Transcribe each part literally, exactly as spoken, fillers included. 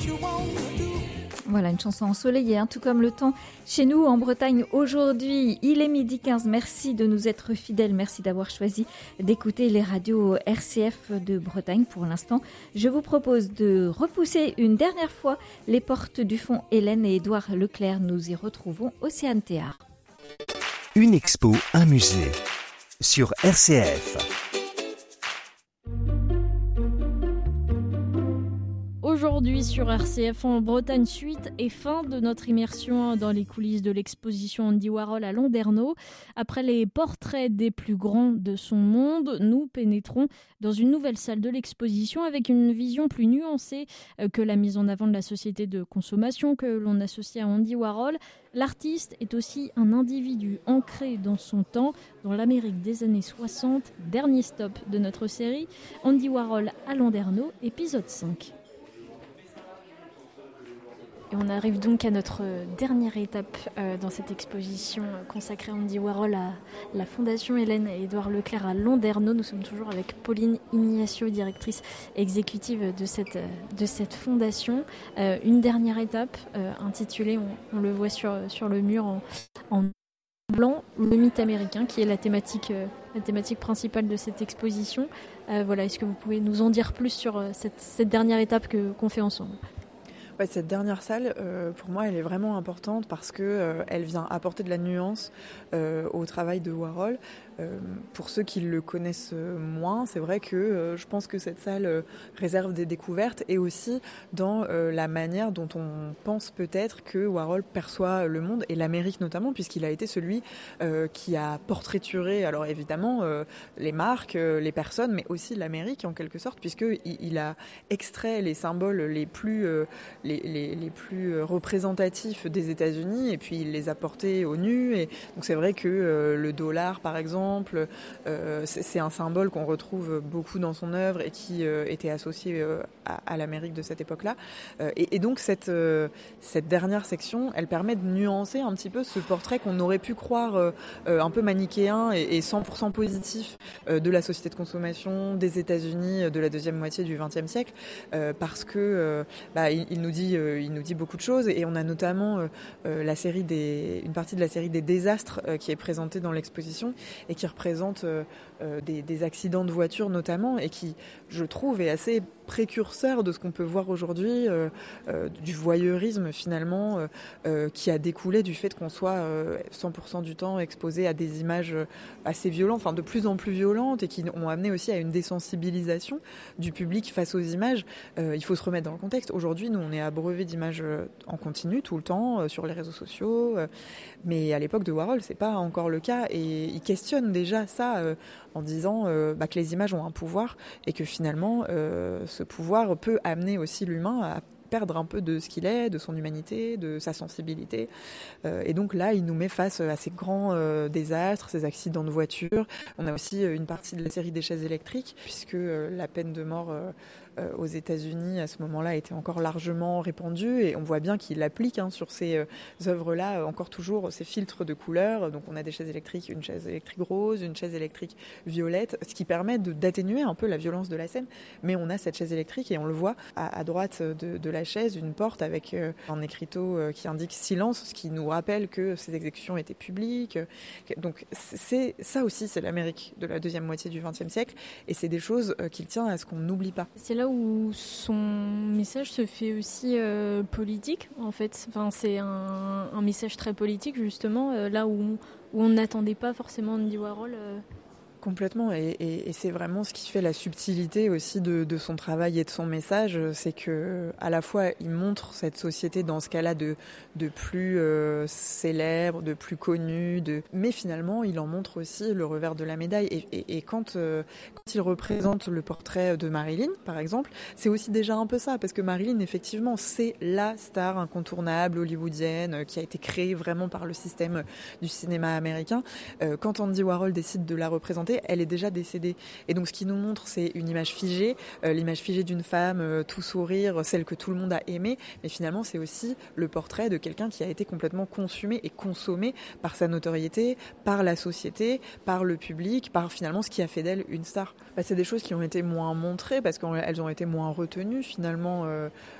Voilà, une chanson ensoleillée, hein, tout comme le temps chez nous en Bretagne aujourd'hui. Il est midi quinze, merci de nous être fidèles, merci d'avoir choisi d'écouter les radios R C F de Bretagne pour l'instant. Je vous propose de repousser une dernière fois les portes du fond Hélène et Édouard Leclerc. Nous y retrouvons Océane Théard. Une expo, un musée sur R C F. Aujourd'hui sur R C F en Bretagne, suite et fin de notre immersion dans les coulisses de l'exposition Andy Warhol à Landerneau. Après les portraits des plus grands de son monde, nous pénétrons dans une nouvelle salle de l'exposition avec une vision plus nuancée que la mise en avant de la société de consommation que l'on associe à Andy Warhol. L'artiste est aussi un individu ancré dans son temps, dans l'Amérique des années soixante. Dernier stop de notre série, Andy Warhol à Landerneau, épisode cinq. Et on arrive donc à notre dernière étape euh, dans cette exposition consacrée à Andy Warhol à la Fondation Hélène et Édouard Leclerc à Landerneau. Nous sommes toujours avec Pauline Ignacio, directrice exécutive de cette, de cette fondation. Euh, une dernière étape euh, intitulée, on, on le voit sur, sur le mur en, en blanc, le mythe américain, qui est la thématique, euh, la thématique principale de cette exposition. Euh, voilà, est-ce que vous pouvez nous en dire plus sur euh, cette, cette dernière étape que, qu'on fait ensemble ? Ouais, cette dernière salle, euh, pour moi, elle est vraiment importante parce que euh, elle vient apporter de la nuance euh, au travail de Warhol. Euh, pour ceux qui le connaissent moins, c'est vrai que euh, je pense que cette salle euh, réserve des découvertes et aussi dans euh, la manière dont on pense peut-être que Warhol perçoit le monde et l'Amérique notamment, puisqu'il a été celui euh, qui a portraituré, alors évidemment, euh, les marques, euh, les personnes, mais aussi l'Amérique en quelque sorte, puisqu'il il a extrait les symboles les plus... Euh, Les, les, les plus représentatifs des États-Unis et puis il les a portés au nu. Et donc c'est vrai que euh, le dollar, par exemple, euh, c'est, c'est un symbole qu'on retrouve beaucoup dans son œuvre et qui euh, était associé euh, à, à l'Amérique de cette époque-là. Euh, et, et donc cette, euh, cette dernière section, elle permet de nuancer un petit peu ce portrait qu'on aurait pu croire euh, un peu manichéen et, et cent pour cent positif euh, de la société de consommation des États-Unis de la deuxième moitié du vingtième siècle, euh, parce que euh, bah, il, il nous dit euh, il nous dit beaucoup de choses et on a notamment euh, euh, la série des une partie de la série des désastres euh, qui est présentée dans l'exposition et qui représente euh, euh, des, des accidents de voiture notamment et qui, je trouve, est assez précurseur de ce qu'on peut voir aujourd'hui, euh, euh, du voyeurisme finalement euh, euh, qui a découlé du fait qu'on soit euh, cent pour cent du temps exposé à des images assez violentes, enfin de plus en plus violentes et qui ont amené aussi à une désensibilisation du public face aux images. Euh, il faut se remettre dans le contexte. Aujourd'hui, nous on est abreuvé d'images en continu tout le temps euh, sur les réseaux sociaux, euh, mais à l'époque de Warhol c'est pas encore le cas et il questionne déjà ça euh, en disant euh, bah, que les images ont un pouvoir et que finalement euh, ce pouvoir peut amener aussi l'humain à perdre un peu de ce qu'il est, de son humanité, de sa sensibilité. Euh, et donc là, il nous met face à ces grands euh, désastres, ces accidents de voiture. On a aussi une partie de la série des chaises électriques, puisque euh, la peine de mort euh, euh, aux États-Unis à ce moment-là était encore largement répandue, et on voit bien qu'il applique hein, sur ces euh, œuvres-là encore toujours ces filtres de couleurs. Donc on a des chaises électriques, une chaise électrique rose, une chaise électrique violette, ce qui permet de, d'atténuer un peu la violence de la scène. Mais on a cette chaise électrique et on le voit à, à droite de, de la chaise, une porte avec euh, un écriteau euh, qui indique silence, ce qui nous rappelle que ces exécutions étaient publiques. Donc c'est, ça aussi, c'est l'Amérique de la deuxième moitié du vingtième siècle, et c'est des choses euh, qu'il tient à ce qu'on n'oublie pas. C'est là où son message se fait aussi euh, politique, en fait. Enfin, c'est un, un message très politique, justement, euh, là où, où on n'attendait pas forcément Andy Warhol. Euh... Complètement, et, et, et c'est vraiment ce qui fait la subtilité aussi de, de son travail et de son message, c'est que à la fois il montre cette société dans ce cas-là de, de plus euh, célèbre, de plus connu, de... mais finalement il en montre aussi le revers de la médaille. Et, et, et quand, euh, quand il représente le portrait de Marilyn, par exemple, c'est aussi déjà un peu ça, parce que Marilyn, effectivement, c'est la star incontournable hollywoodienne qui a été créée vraiment par le système du cinéma américain. Euh, quand Andy Warhol décide de la représenter, elle est déjà décédée. Et donc ce qui nous montre, c'est une image figée, euh, l'image figée d'une femme, euh, tout sourire, celle que tout le monde a aimée, mais finalement c'est aussi le portrait de quelqu'un qui a été complètement consumé et consommé par sa notoriété, par la société, par le public, par finalement ce qui a fait d'elle une star. Bah, c'est des choses qui ont été moins montrées parce qu'elles ont été moins retenues finalement. Euh,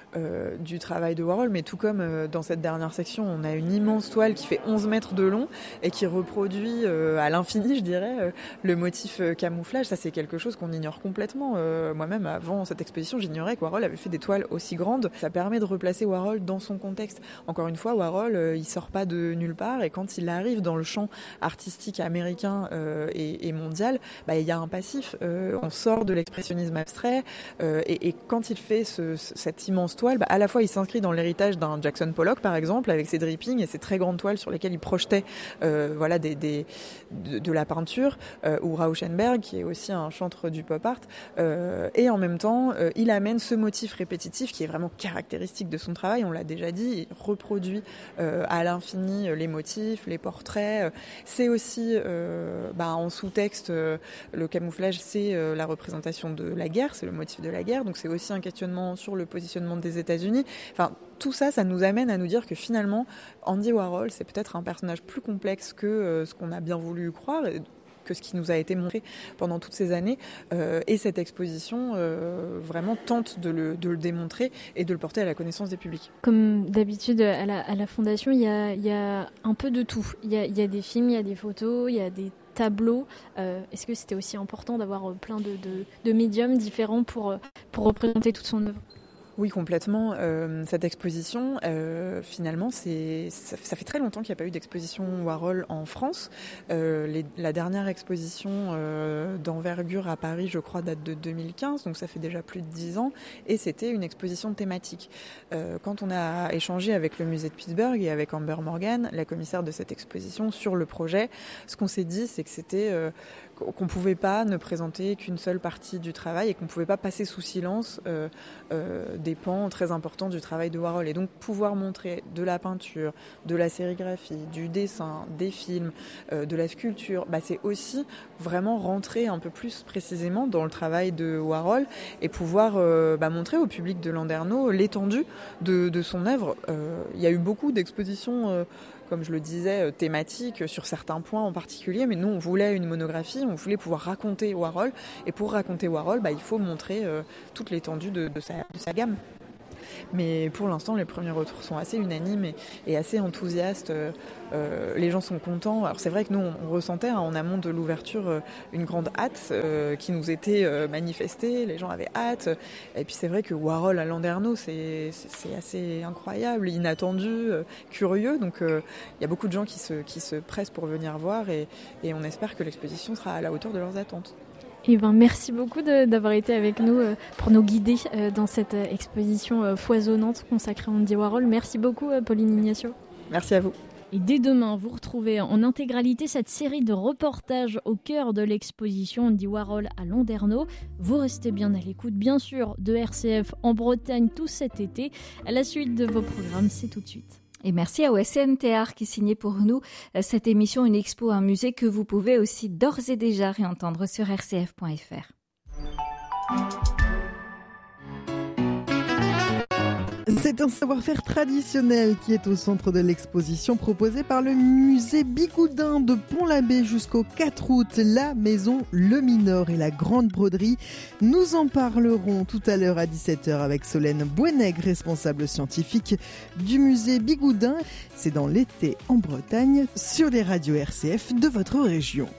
euh, du travail de Warhol, mais tout comme euh, dans cette dernière section, on a une immense toile qui fait onze mètres de long et qui reproduit euh, à l'infini, je dirais, euh, le motif euh, camouflage. Ça, c'est quelque chose qu'on ignore complètement. Euh, moi-même, avant cette exposition, j'ignorais que Warhol avait fait des toiles aussi grandes. Ça permet de replacer Warhol dans son contexte. Encore une fois, Warhol, euh, il sort pas de nulle part, et quand il arrive dans le champ artistique américain euh, et, et mondial, bah, il y a un passif. Euh, on sort de l'expressionnisme abstrait, euh, et, et quand il fait ce, ce, cette immense toile, bah, à la fois il s'inscrit dans l'héritage d'un Jackson Pollock par exemple, avec ses drippings et ses très grandes toiles sur lesquelles il projetait euh, voilà, des, des, de, de la peinture, euh, ou Rauschenberg qui est aussi un chantre du pop art, euh, et en même temps euh, il amène ce motif répétitif qui est vraiment caractéristique de son travail, on l'a déjà dit, il reproduit euh, à l'infini les motifs, les portraits. C'est aussi euh, bah, en sous-texte, euh, le camouflage, c'est euh, la représentation de la guerre, c'est le motif de la guerre, donc c'est aussi un questionnement sur le positionnement des États-Unis. Enfin, tout ça, ça nous amène à nous dire que finalement, Andy Warhol, c'est peut-être un personnage plus complexe que euh, ce qu'on a bien voulu croire, que ce qui nous a été montré pendant toutes ces années. Euh, et cette exposition euh, vraiment tente de le, de le démontrer et de le porter à la connaissance des publics. Comme d'habitude, à la, à la Fondation, il y a, il y a un peu de tout. Il y a, il y a des films, il y a des photos, il y a des tableaux. Euh, est-ce que c'était aussi important d'avoir plein de, de, de médiums différents pour, pour représenter toute son œuvre ? Oui, complètement. Euh, cette exposition, euh, finalement, c'est, ça, ça fait très longtemps qu'il n'y a pas eu d'exposition Warhol en France. Euh, les, la dernière exposition euh, d'envergure à Paris, je crois, date de deux mille quinze, donc ça fait déjà plus de dix ans, et c'était une exposition thématique. Euh, quand on a échangé avec le musée de Pittsburgh et avec Amber Morgan, la commissaire de cette exposition, sur le projet, ce qu'on s'est dit, c'est que c'était... Euh, qu'on ne pouvait pas ne présenter qu'une seule partie du travail et qu'on ne pouvait pas passer sous silence euh, euh, des pans très importants du travail de Warhol. Et donc pouvoir montrer de la peinture, de la sérigraphie, du dessin, des films, euh, de la sculpture, bah, c'est aussi vraiment rentrer un peu plus précisément dans le travail de Warhol et pouvoir euh, bah, montrer au public de Landerneau l'étendue de, de son œuvre. Euh, il y a eu beaucoup d'expositions euh, comme je le disais, thématique sur certains points en particulier, mais nous on voulait une monographie, on voulait pouvoir raconter Warhol, et pour raconter Warhol, bah, il faut montrer euh, toute l'étendue de, de, sa, de sa gamme. Mais pour l'instant, les premiers retours sont assez unanimes et, et assez enthousiastes. Euh, les gens sont contents. Alors c'est vrai que nous, on, on ressentait hein, en amont de l'ouverture euh, une grande hâte euh, qui nous était euh, manifestée. Les gens avaient hâte. Et puis c'est vrai que Warhol à Landerneau, c'est, c'est, c'est assez incroyable, inattendu, euh, curieux. Donc il euh, y a beaucoup de gens qui se, qui se pressent pour venir voir et, et on espère que l'exposition sera à la hauteur de leurs attentes. Eh ben, merci beaucoup de, d'avoir été avec nous euh, pour nous guider euh, dans cette euh, exposition euh, foisonnante consacrée à Andy Warhol. Merci beaucoup, euh, Pauline Ignacio. Merci à vous. Et dès demain, vous retrouvez en intégralité cette série de reportages au cœur de l'exposition Andy Warhol à Landerneau. Vous restez bien à l'écoute, bien sûr, de R C F en Bretagne tout cet été. À la suite de vos programmes, c'est tout de suite. Et merci à O S N Théâtre qui signait pour nous cette émission Une Expo, un musée que vous pouvez aussi d'ores et déjà réentendre sur r c f point f r. C'est un savoir-faire traditionnel qui est au centre de l'exposition proposée par le musée Bigoudin de Pont-l'Abbé jusqu'au quatre août. La maison Le Mineur et la Grande Broderie. Nous en parlerons tout à l'heure à dix-sept heures avec Solène Bouenègre, responsable scientifique du musée Bigoudin. C'est dans l'été en Bretagne sur les radios R C F de votre région.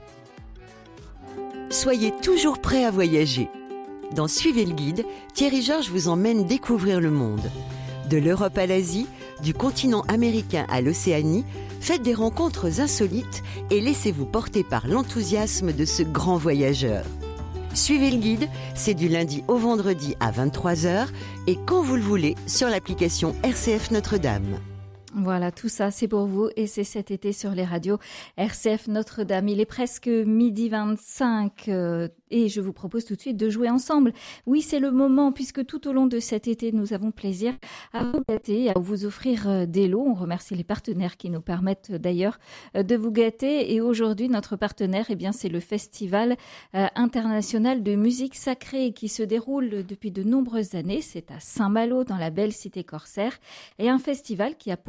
Soyez toujours prêts à voyager. Dans Suivez le guide, Thierry Georges vous emmène découvrir le monde. De l'Europe à l'Asie, du continent américain à l'Océanie, faites des rencontres insolites et laissez-vous porter par l'enthousiasme de ce grand voyageur. Suivez le guide, c'est du lundi au vendredi à vingt-trois heures et quand vous le voulez sur l'application R C F Notre-Dame. Voilà, tout ça, c'est pour vous et c'est cet été sur les radios R C F Notre-Dame. Il est presque midi vingt-cinq euh, et je vous propose tout de suite de jouer ensemble. Oui, c'est le moment puisque tout au long de cet été, nous avons plaisir à vous gâter, à vous offrir des lots. On remercie les partenaires qui nous permettent d'ailleurs de vous gâter. Et aujourd'hui, notre partenaire, eh bien, c'est le Festival euh, international de musique sacrée qui se déroule depuis de nombreuses années. C'est à Saint-Malo, dans la belle cité corsaire, et un festival qui a pour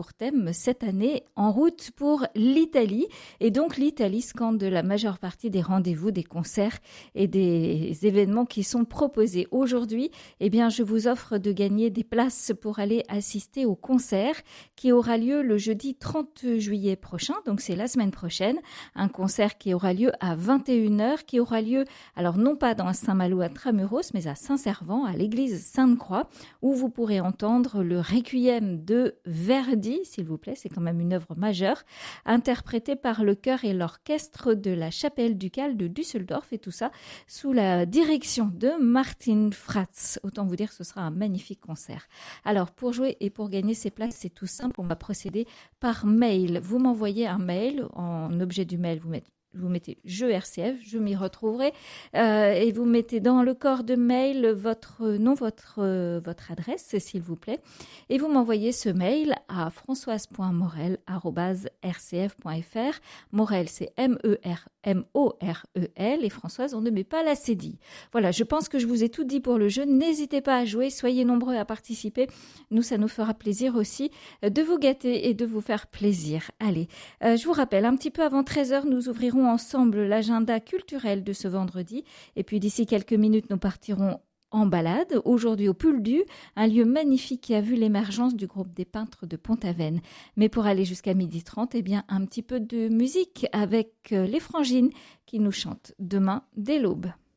pour thème cette année en route pour l'Italie. Et donc l'Italie scande la majeure partie des rendez-vous, des concerts et des événements qui sont proposés. Aujourd'hui, eh bien, je vous offre de gagner des places pour aller assister au concert qui aura lieu le jeudi trente juillet prochain. Donc c'est la semaine prochaine. Un concert qui aura lieu à vingt et une heures, qui aura lieu, alors non pas dans Saint-Malo Intramuros, mais à Saint-Servant, à l'église Sainte-Croix, où vous pourrez entendre le Requiem de Verdi, s'il vous plaît, c'est quand même une œuvre majeure, interprétée par le chœur et l'orchestre de la chapelle ducale de Düsseldorf, et tout ça sous la direction de Martin Fratz. Autant vous dire que ce sera un magnifique concert. Alors, pour jouer et pour gagner ces places, c'est tout simple, on va procéder par mail. Vous m'envoyez un mail, en objet du mail, vous mettez Vous mettez « Je R C F », je m'y retrouverai, euh, et vous mettez dans le corps de mail votre nom, votre, euh, votre adresse, s'il vous plaît, et vous m'envoyez ce mail à françoise point morel arobase r c f point f r. Morel, c'est M E R M O R E L, et Françoise, on ne met pas la cédille. Voilà, je pense que je vous ai tout dit pour le jeu. N'hésitez pas à jouer, soyez nombreux à participer. Nous, ça nous fera plaisir aussi de vous gâter et de vous faire plaisir. Allez, euh, je vous rappelle, un petit peu avant treize heures, nous ouvrirons ensemble l'agenda culturel de ce vendredi. Et puis d'ici quelques minutes, nous partirons en balade, aujourd'hui au Puldu, un lieu magnifique qui a vu l'émergence du groupe des peintres de Pont-Aven. Mais pour aller jusqu'à midi trente, eh bien, un petit peu de musique avec les Frangines qui nous chantent Demain dès l'aube.